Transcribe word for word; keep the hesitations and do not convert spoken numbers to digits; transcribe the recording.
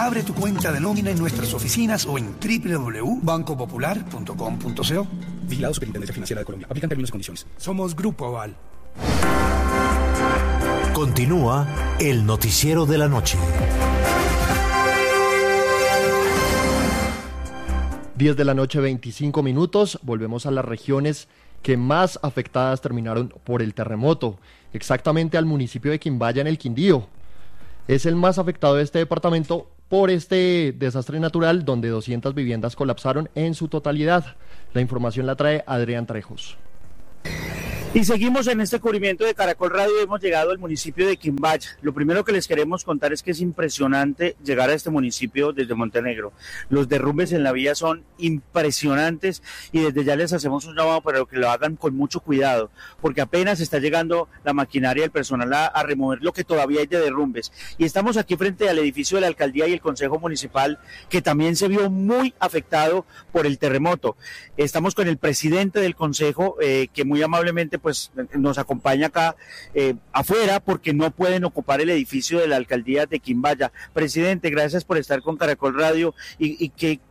Abre tu cuenta de nómina en nuestras oficinas o en doble u doble u doble u punto banco popular punto com punto co. Vigilado Superintendencia Financiera de Colombia. Aplican términos y condiciones. Somos Grupo Aval. Continúa el noticiero de la noche. diez de la noche, veinticinco minutos. Volvemos a las regiones que más afectadas terminaron por el terremoto, exactamente al municipio de Quimbaya en el Quindío. Es el más afectado de este departamento por este desastre natural, donde doscientas viviendas colapsaron en su totalidad. La información la trae Adrián Trejos. Y seguimos en este cubrimiento de Caracol Radio. Hemos llegado al municipio de Quimbaya. Lo primero que les queremos contar es que es impresionante llegar a este municipio desde Montenegro. Los derrumbes en la vía son impresionantes y desde ya les hacemos un llamado para que lo hagan con mucho cuidado, porque apenas está llegando la maquinaria del personal a, a remover lo que todavía hay de derrumbes. Y estamos aquí frente al edificio de la alcaldía y el consejo municipal, que también se vio muy afectado por el terremoto. Estamos con el presidente del consejo, eh, que muy amablemente pues nos acompaña acá eh, afuera, porque no pueden ocupar el edificio de la alcaldía de Quimbaya. Presidente, gracias por estar con Caracol Radio. ¿Y, y qué,